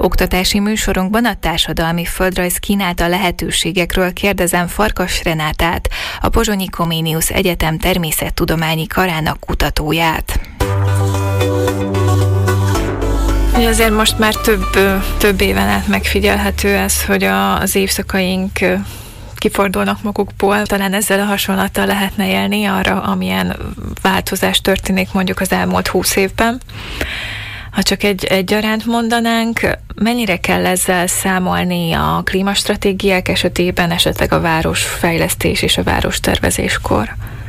Oktatási műsorunkban a társadalmi földrajz kínálta lehetőségekről kérdezem Farkas Renátát, a Pozsonyi Comenius Egyetem természettudományi karának kutatóját. Azért most már több éven át megfigyelhető ez, hogy az évszakaink kifordulnak magukból. Talán ezzel a hasonlattal lehetne élni arra, amilyen változás történik mondjuk az elmúlt 20 évben. Ha csak egyaránt mondanánk, mennyire kell ezzel számolni a klímastratégiák esetében, esetleg a városfejlesztés és a várostervezéskor?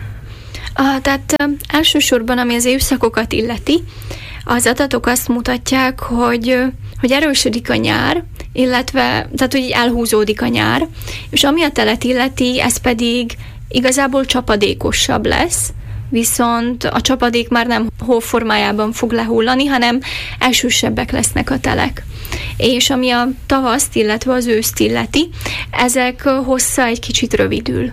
Tehát elsősorban, ami az évszakokat illeti, az adatok azt mutatják, hogy erősödik a nyár, illetve, tehát hogy elhúzódik a nyár, és ami a telet illeti, ez pedig igazából csapadékosabb lesz, viszont a csapadék már nem hó formájában fog lehullani, hanem esősebbek lesznek a telek. És ami a tavaszt, illetve az őszt illeti, ezek hossza egy kicsit rövidül.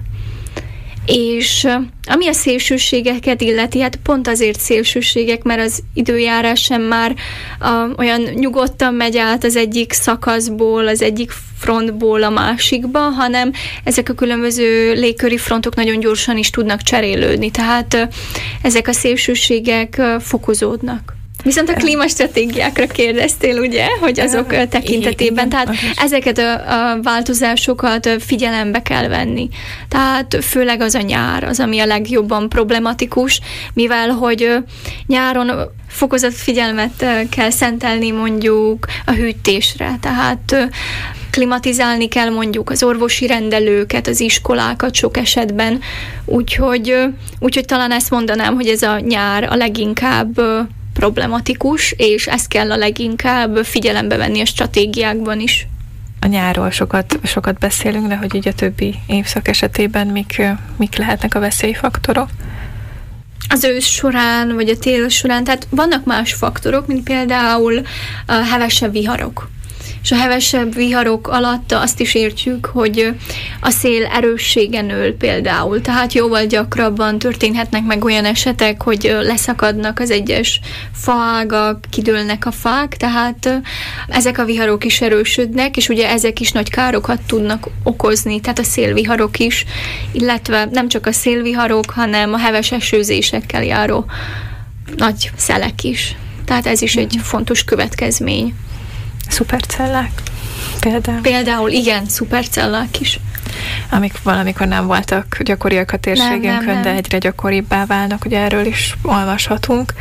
És ami a szélsőségeket illeti, hát pont azért szélsőségek, mert az időjárás sem már olyan nyugodtan megy át az egyik szakaszból, az egyik frontból a másikba, hanem ezek a különböző légköri frontok nagyon gyorsan is tudnak cserélődni, tehát ezek a szélsőségek fokozódnak. Viszont a klímastratégiákra kérdeztél, ugye, hogy azok tekintetében, tehát ezeket a változásokat figyelembe kell venni. Tehát főleg az a nyár, az, ami a legjobban problematikus, mivel hogy nyáron fokozott figyelmet kell szentelni mondjuk a hűtésre, tehát klimatizálni kell mondjuk az orvosi rendelőket, az iskolákat sok esetben, úgyhogy talán ezt mondanám, hogy ez a nyár a leginkább problematikus, és ezt kell a leginkább figyelembe venni a stratégiákban is. A nyárról sokat beszélünk, de hogy így a többi évszak esetében mik lehetnek a veszélyfaktorok? Az ősz során, vagy a tél során, tehát vannak más faktorok, mint például a hevesebb viharok. És a hevesebb viharok alatt azt is értjük, hogy a szél erőssége nő például. Tehát jóval gyakrabban történhetnek meg olyan esetek, hogy leszakadnak az egyes faágak, kidőlnek a fák, tehát ezek a viharok is erősödnek, és ugye ezek is nagy károkat tudnak okozni, tehát a szélviharok is, illetve nem csak a szélviharok, hanem a heves esőzésekkel járó nagy szelek is. Tehát ez is egy fontos következmény. Szupercellák például? Például igen, szupercellák is. Amik valamikor nem voltak gyakoriak a térségünkön, nem. De egyre gyakoribbá válnak, ugye erről is olvashatunk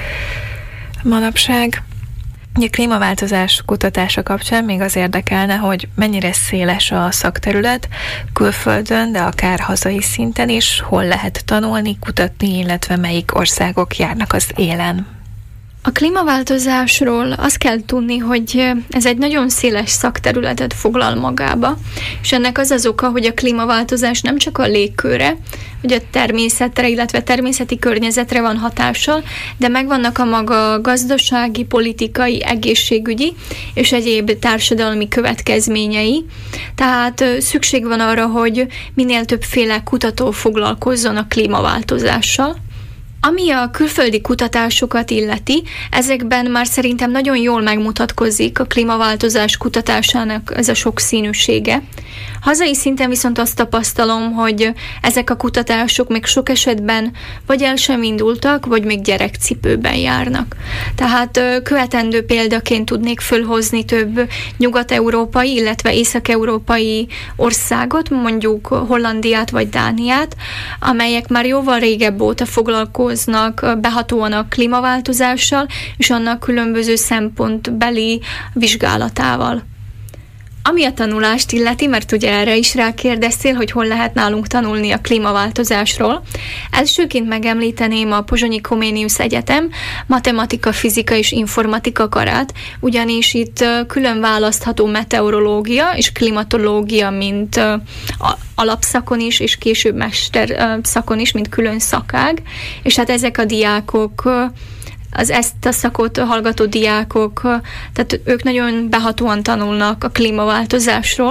manapság. A klímaváltozás kutatása kapcsán még az érdekelne, hogy mennyire széles a szakterület külföldön, de akár hazai szinten is, hol lehet tanulni, kutatni, illetve melyik országok járnak az élen. A klímaváltozásról azt kell tudni, hogy ez egy nagyon széles szakterületet foglal magába, és ennek az az oka, hogy a klímaváltozás nem csak a légkörre, vagy a természetre, illetve természeti környezetre van hatással, de megvannak a maga gazdasági, politikai, egészségügyi és egyéb társadalmi következményei. Tehát szükség van arra, hogy minél többféle kutató foglalkozzon a klímaváltozással. Ami a külföldi kutatásokat illeti, ezekben már szerintem nagyon jól megmutatkozik a klímaváltozás kutatásának ez a sokszínűsége. Hazai szinten viszont azt tapasztalom, hogy ezek a kutatások még sok esetben vagy el sem indultak, vagy még gyerekcipőben járnak. Tehát követendő példaként tudnék fölhozni több nyugat-európai, illetve észak-európai országot, mondjuk Hollandiát vagy Dániát, amelyek már jóval régebb óta foglalkoznak behatóan a klímaváltozással, és annak különböző szempontbeli vizsgálatával. Ami a tanulást illeti, mert ugye erre is rákérdeztél, hogy hol lehet nálunk tanulni a klímaváltozásról. Elsőként megemlíteném a Pozsonyi Comenius Egyetem matematika, fizika és informatika karát, ugyanis itt külön választható meteorológia és klimatológia, mint alapszakon is, és később mester szakon is, mint külön szakág, és hát ezek a diákok, ezt a szakot hallgató diákok, tehát ők nagyon behatóan tanulnak a klímaváltozásról,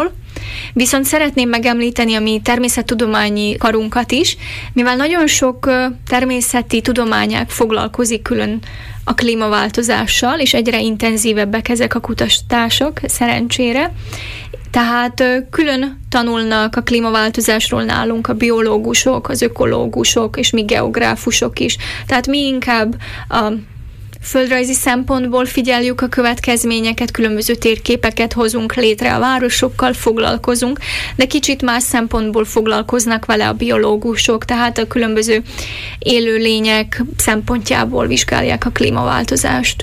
Viszont szeretném megemlíteni a mi természettudományi karunkat is, mivel nagyon sok természeti tudományág foglalkozik külön a klímaváltozással, és egyre intenzívebbek ezek a kutatások, szerencsére. Tehát külön tanulnak a klímaváltozásról nálunk a biológusok, az ökológusok, és mi geográfusok is. Tehát mi inkább a földrajzi szempontból figyeljük a következményeket, különböző térképeket hozunk létre, a városokkal foglalkozunk, de kicsit más szempontból foglalkoznak vele a biológusok, tehát a különböző élőlények szempontjából vizsgálják a klímaváltozást.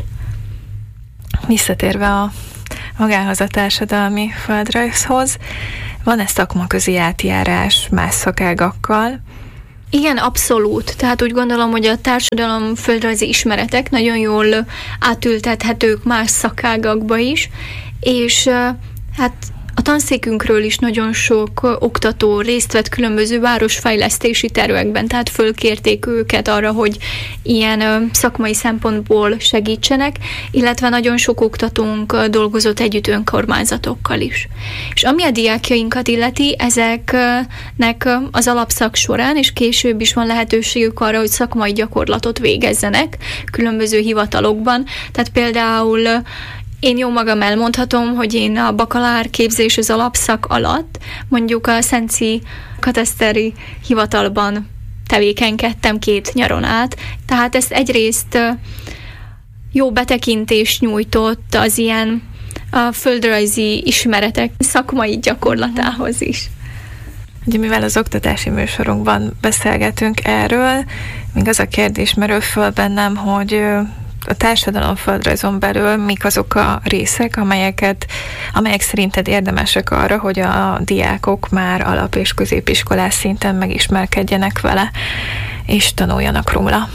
Visszatérve magához a társadalmi földrajzhoz, van-e szakmaközi átjárás más szakágakkal? Igen, abszolút. Tehát úgy gondolom, hogy a társadalom földrajzi ismeretek nagyon jól átültethetők más szakágakba is, és hát a tanszékünkről is nagyon sok oktató részt vett különböző városfejlesztési tervekben, tehát fölkérték őket arra, hogy ilyen szakmai szempontból segítsenek, illetve nagyon sok oktatónk dolgozott együtt önkormányzatokkal is. És ami a diákjainkat illeti, ezeknek az alapszak során, és később is van lehetőségük arra, hogy szakmai gyakorlatot végezzenek különböző hivatalokban, tehát például én jó magam elmondhatom, hogy én a bakalár képzés az alapszak alatt mondjuk a Szenci kataszteri hivatalban tevékenykedtem 2 nyaron át, tehát ezt egyrészt jó betekintést nyújtott az ilyen a földrajzi ismeretek szakmai gyakorlatához is. Ugye mivel az oktatási műsorunkban beszélgetünk erről, még az a kérdés merül föl bennem, hogy a társadalomföldrajzon belül mik azok a részek, amelyek szerinted érdemesek arra, hogy a diákok már alap- és középiskolás szinten megismerkedjenek vele, és tanuljanak róla?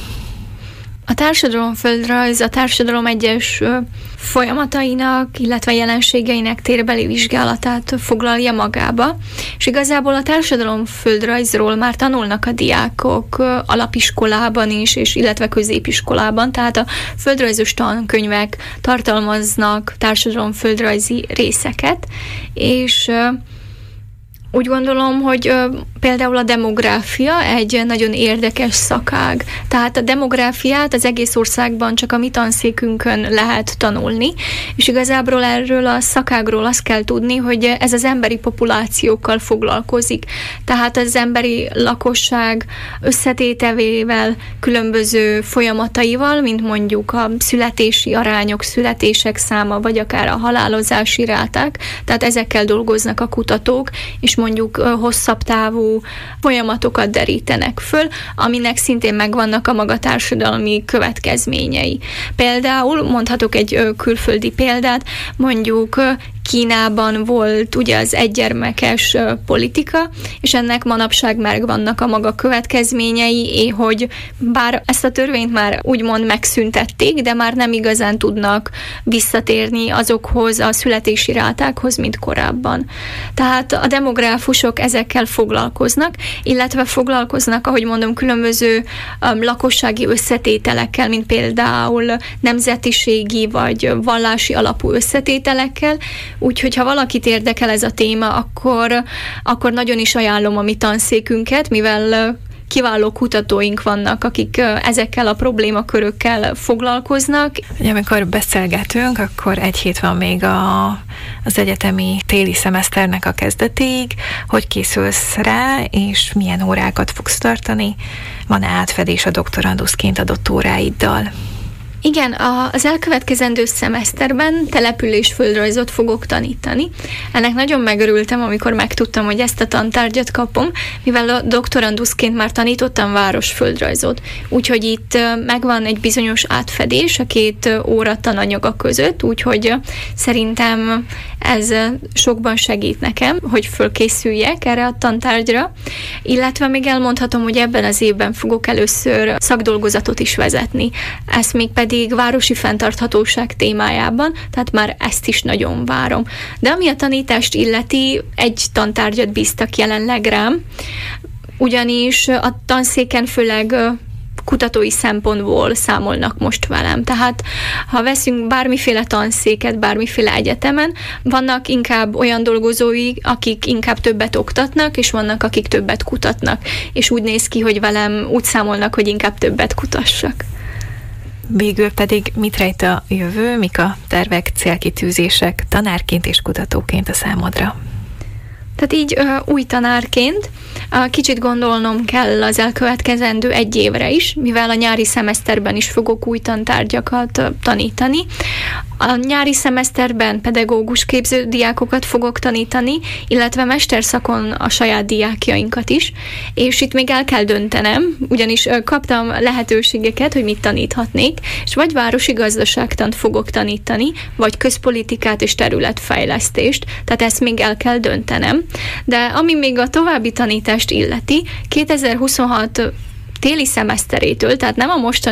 A társadalomföldrajz a társadalom egyes folyamatainak, illetve jelenségeinek térbeli vizsgálatát foglalja magába, és igazából a társadalomföldrajzról már tanulnak a diákok alapiskolában is, és illetve középiskolában, tehát a földrajzos tankönyvek tartalmaznak társadalomföldrajzi részeket, és úgy gondolom, hogy például a demográfia egy nagyon érdekes szakág. Tehát a demográfiát az egész országban csak a mi tanszékünkön lehet tanulni, és igazából erről a szakágról azt kell tudni, hogy ez az emberi populációkkal foglalkozik. Tehát az emberi lakosság összetételével, különböző folyamataival, mint mondjuk a születési arányok, születések száma, vagy akár a halálozási ráták. Tehát ezekkel dolgoznak a kutatók, és mondjuk hosszabb távú folyamatokat derítenek föl, aminek szintén megvannak a maga társadalmi következményei. Például mondhatok egy külföldi példát, mondjuk Kínában volt ugye az egygyermekes politika, és ennek manapság megvannak a maga következményei, hogy bár ezt a törvényt már úgymond megszüntették, de már nem igazán tudnak visszatérni azokhoz a születési rátákhoz, mint korábban. Tehát a demográfusok ezekkel foglalkoznak, illetve foglalkoznak, ahogy mondom, különböző lakossági összetételekkel, mint például nemzetiségi vagy vallási alapú összetételekkel. Úgyhogy ha valakit érdekel ez a téma, akkor nagyon is ajánlom a mi tanszékünket, mivel kiváló kutatóink vannak, akik ezekkel a problémakörökkel foglalkoznak. Ugye, amikor beszélgetünk, akkor 1 hét van még az egyetemi téli szemeszternek a kezdetéig. Hogy készülsz rá, és milyen órákat fogsz tartani? Van-e átfedés a doktoranduszként adott óráiddal? Igen, az elkövetkezendő szemeszterben településföldrajzot fogok tanítani. Ennek nagyon megörültem, amikor megtudtam, hogy ezt a tantárgyat kapom, mivel a doktoranduszként már tanítottam városföldrajzot. Úgyhogy itt megvan egy bizonyos átfedés a 2 óra tananyaga között, úgyhogy szerintem ez sokban segít nekem, hogy fölkészüljek erre a tantárgyra. Illetve még elmondhatom, hogy ebben az évben fogok először szakdolgozatot is vezetni. Ezt még pedig városi fenntarthatóság témájában, tehát már ezt is nagyon várom. De ami a tanítást illeti, egy tantárgyat bíztak jelenleg rám, ugyanis a tanszéken főleg kutatói szempontból számolnak most velem. Tehát ha veszünk bármiféle tanszéket, bármiféle egyetemen, vannak inkább olyan dolgozói, akik inkább többet oktatnak, és vannak, akik többet kutatnak. És úgy néz ki, hogy velem úgy számolnak, hogy inkább többet kutassak. Végül pedig mit rejt a jövő, mik a tervek, célkitűzések tanárként és kutatóként a számodra? Tehát így új tanárként kicsit gondolnom kell az elkövetkezendő 1 évre is, mivel a nyári szemeszterben is fogok új tantárgyakat tanítani. A nyári szemeszterben pedagógus képző diákokat fogok tanítani, illetve mesterszakon a saját diákjainkat is, és itt még el kell döntenem, ugyanis kaptam lehetőségeket, hogy mit taníthatnék, és vagy városi gazdaságtant fogok tanítani, vagy közpolitikát és területfejlesztést, tehát ezt még el kell döntenem. De ami még a további tanítást illeti, 2026 téli szemeszterétől, tehát nem a mostani